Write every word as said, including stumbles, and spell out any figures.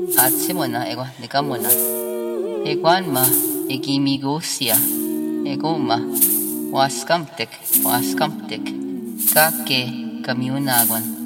atsimona ego nikamona eguanma egimigusia eguma huascamtec huascamtec kake kamiunaguan